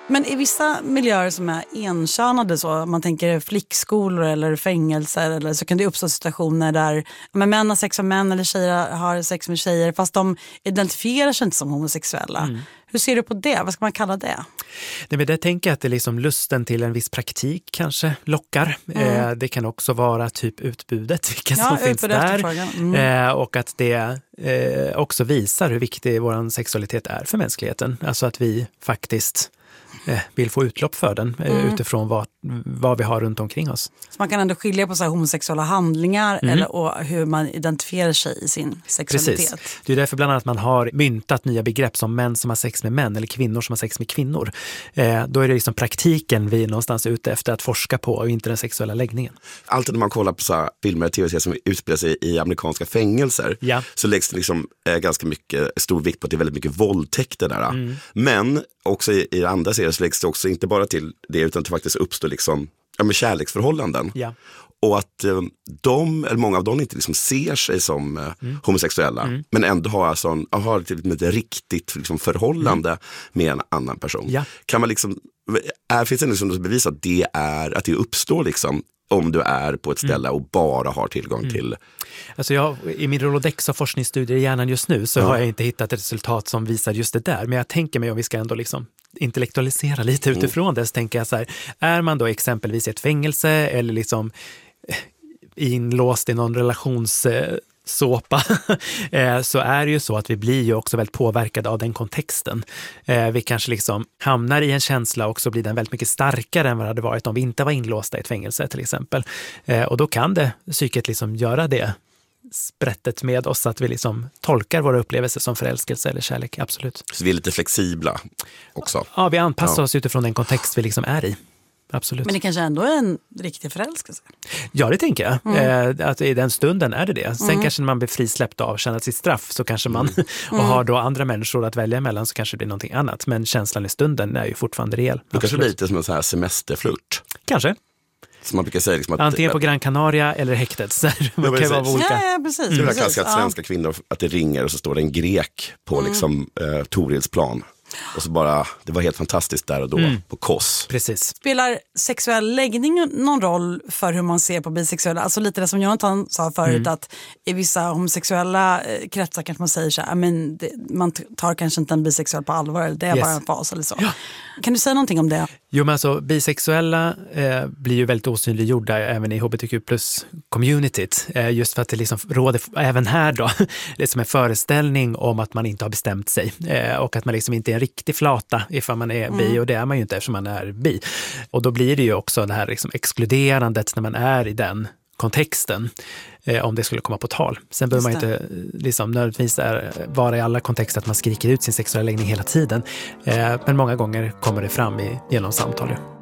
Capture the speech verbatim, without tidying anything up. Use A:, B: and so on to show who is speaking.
A: Men i vissa miljöer som är enkönade, så man tänker flickskolor eller fängelser, eller så kan det uppstå situationer där men män har sex med män eller tjejer har sex med tjejer fast de identifierar sig inte som homosexuella. Mm. Hur ser du på det? Vad ska man kalla det?
B: Nej, men det tänker jag att det är liksom lusten till en viss praktik kanske lockar. Mm. Eh, det kan också vara typ utbudet, vilka
A: ja,
B: som finns där.
A: Mm.
B: Eh, och att det eh, också visar hur viktig vår sexualitet är för mänskligheten. Alltså att vi faktiskt eh, vill få utlopp för den eh, mm. utifrån vad, vad vi har runt omkring oss. Så
A: man kan ändå skilja på så här homosexuella handlingar mm. eller, och hur man identifierar sig i sin sexualitet.
B: Precis. Det är därför bland annat man har myntat nya begrepp som män som har sex med män eller kvinnor som har sex med kvinnor. Eh, då är det liksom praktiken vi är någonstans ute efter att forska på och inte den sexuella läggningen.
C: Alltid när man kollar på så här filmer och tv-serier som utspelar sig i amerikanska fängelser
B: ja.
C: så läggs det liksom eh, ganska mycket stor vikt på att det är väldigt mycket våldtäkter där. Mm. Men också i, i andra serier så läggs det också inte bara till det utan att det faktiskt uppstår liksom, ja, med kärleksförhållanden.
B: Ja.
C: Och att eh, de, eller många av dem inte liksom ser sig som eh, mm. homosexuella. Mm. Men ändå har, alltså en, har ett, ett riktigt liksom, förhållande mm. med en annan person.
B: Ja.
C: Kan man liksom, är, finns det liksom bevis att det är, att det uppstår liksom om du är på ett ställe mm. och bara har tillgång mm. till...
B: Alltså jag, i min Rolodex av forskningsstudier i hjärnan just nu så ja. har jag inte hittat ett resultat som visar just det där. Men jag tänker mig om vi ska ändå liksom intellektualisera lite utifrån mm. det, så tänker jag så här, är man då exempelvis i ett fängelse eller liksom inlåst i någon relations... såpa så är det ju så att vi blir ju också väldigt påverkade av den kontexten. Vi kanske liksom hamnar i en känsla och så blir den väldigt mycket starkare än vad det hade varit om vi inte var inlåsta i ett fängelse till exempel. Och då kan det psyket liksom göra det sprättet med oss att vi liksom tolkar våra upplevelser som förälskelse eller kärlek, absolut.
C: Så vi är lite flexibla också.
B: Ja, vi anpassar ja. oss utifrån den kontext vi liksom är i. Absolut.
A: Men det kanske ändå är en riktig förälskelse.
B: Ja, det tänker jag. Mm. Eh, att i den stunden är det det. Sen mm. kanske när man blir frisläppt av känna sitt straff så kanske man mm. och har då andra människor att välja emellan så kanske det blir någonting annat. Men känslan i stunden är ju fortfarande rejäl.
C: Det kanske blir lite som en sån här semesterflört.
B: Kanske.
C: Som man brukar säga liksom att,
B: antingen på Gran Canaria eller häktet. Så man
C: ja,
B: kan vara olika.
A: Ja, ja, precis.
C: Mm. Det är
A: precis.
C: klassiskt att svenska ja. kvinnor att det ringer och så står det en grek på mm. liksom eh, Torilsplan. Och så bara, det var helt fantastiskt där och då mm. på Koss.
B: Precis.
A: Spelar sexuell läggning någon roll för hur man ser på bisexuella? Alltså lite det som Jonathan sa förut mm. att i vissa homosexuella kretsar kanske man säger så här, men det, man tar kanske inte en bisexuell på allvar, eller det är yes. bara en fas eller så. Ja. Kan du säga någonting om det?
B: Jo, men alltså bisexuella eh, blir ju väldigt osynliggjorda även i H B T Q plus-communityt. Eh, just för att det liksom råder, även här då, det är som en föreställning om att man inte har bestämt sig. Eh, och att man liksom inte är en riktig flata ifall man är bi, mm. och det är man ju inte eftersom man är bi. Och då blir det ju också det här liksom exkluderandet när man är i den kontexten, eh, om det skulle komma på tal. Sen behöver man inte liksom, nödvändigtvis är, vara i alla kontexter att man skriker ut sin sexuella läggning hela tiden. Eh, men många gånger kommer det fram i, genom samtal.